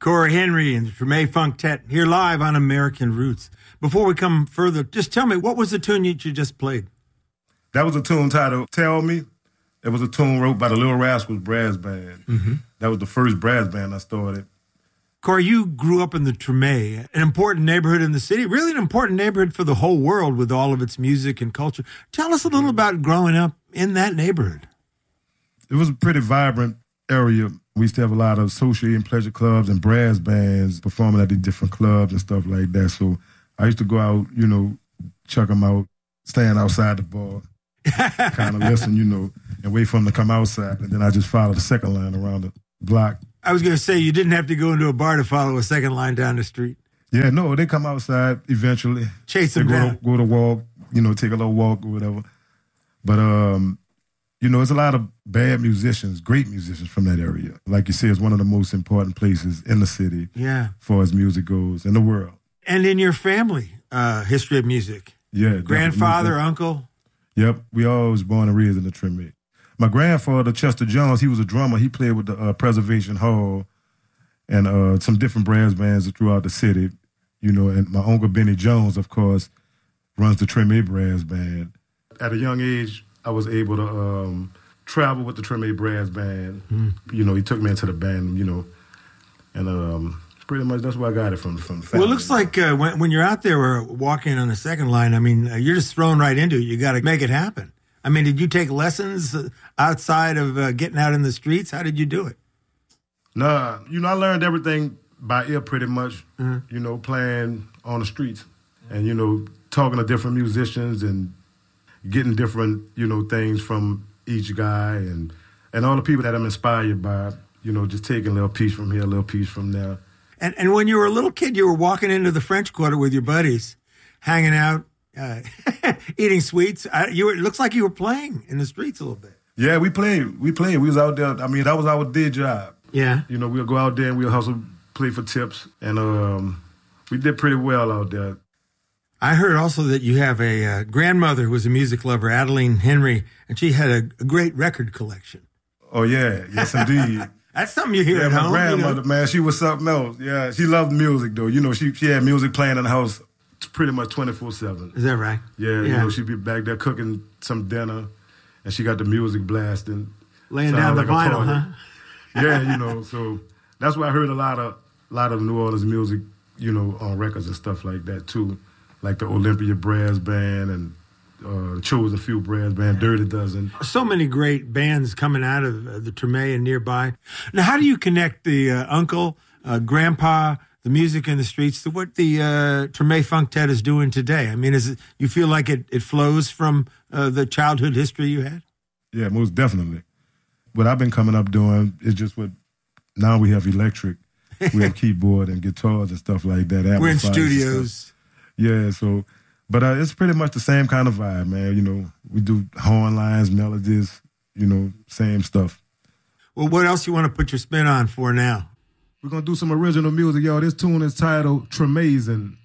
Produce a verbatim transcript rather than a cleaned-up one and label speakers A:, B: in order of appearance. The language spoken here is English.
A: Corey Henry and the Treme Funktet here live on American Roots. Before we come further, just tell me, what was the tune that you just played?
B: That was a tune titled Tell Me. It was a tune wrote by the Little Rascals Brass Band. Mm-hmm. That was the first brass band I started.
A: Corey, you grew up in the Treme, an important neighborhood in the city, really an important neighborhood for the whole world with all of its music and culture. Tell us a little about growing up in that neighborhood.
B: It was a pretty vibrant area. We used to have a lot of social and pleasure clubs and brass bands performing at the different clubs and stuff like that. So I used to go out, you know, check them out, stand outside the bar, kind of listen, you know, and wait for them to come outside. And then I just follow the second line around the block.
A: I was going to say, you didn't have to go into a bar to follow a second line down the street.
B: Yeah, no, they come outside eventually.
A: Chase them
B: they go
A: down.
B: To, go to walk, you know, take a little walk or whatever. But, um, you know, there's a lot of bad musicians, great musicians from that area. Like you say, it's one of the most important places in the city
A: yeah.
B: as far as music goes in the world.
A: And in your family, uh, history of music.
B: Yeah.
A: Grandfather,
B: definitely.
A: uncle.
B: Yep. We all was born and raised in the Treme. My grandfather, Chester Jones, he was a drummer. He played with the uh, Preservation Hall and uh, some different brass bands throughout the city. You know, and my uncle Benny Jones, of course, runs the Treme Brass Band. At a young age, I was able to um, travel with the Treme Brass Band. Mm. You know, he took me into the band, you know, and um, pretty much that's where I got it from, from the family.
A: Well, it looks like uh, when, when you're out there or walking on the second line, I mean, uh, you're just thrown right into it. You got to make it happen. I mean, did you take lessons outside of uh, getting out in the streets? How did you do it?
B: Nah, you know, I learned everything by ear pretty much, mm-hmm. you know, playing on the streets and, you know, talking to different musicians and getting different, you know, things from each guy and, and all the people that I'm inspired by, you know, just taking a little piece from here, a little piece from there.
A: And, and when you were a little kid, you were walking into the French Quarter with your buddies, hanging out, Uh, eating sweets. I, you were, it looks like you were playing in the streets a little bit.
B: Yeah, we played. We played. We was out there. I mean, that was our day job.
A: Yeah.
B: You know, we'll go out there and we'll hustle, play for tips. And um, we did pretty well out there.
A: I heard also that you have a uh, grandmother who was a music lover, Adeline Henry, and she had a, a great record collection.
B: Oh, yeah. Yes, indeed.
A: That's something you hear
B: yeah,
A: at
B: my
A: home.
B: My grandmother, you know? Man, she was something else. Yeah, she loved music, though. You know, she, she had music playing in the house pretty much twenty-four seven.
A: Is that right?
B: Yeah, yeah, you know, she'd be back there cooking some dinner, and she got the music blasting.
A: Laying down like the vinyl, huh?
B: Yeah, you know, so that's why I heard a lot of a lot of New Orleans music, you know, on records and stuff like that, too. Like the Olympia Brass Band and uh, Chosen Few Brass Band, Dirty Dozen.
A: So many great bands coming out of uh, the Treme and nearby. Now, how do you connect the uh, uncle, uh, grandpa, the music in the streets, to what the uh, Treme Funktet is doing today? I mean, is it, you feel like it, it flows from uh, the childhood history you had?
B: Yeah, most definitely. What I've been coming up doing is just what, now we have electric. We have keyboard and guitars and stuff like that.
A: We're in studios.
B: Yeah, so, but uh, it's pretty much the same kind of vibe, man. You know, we do horn lines, melodies, you know, same stuff.
A: Well, what else you want to put your spin on for now?
B: We're going to do some original music, y'all. This tune is titled Tremazin'.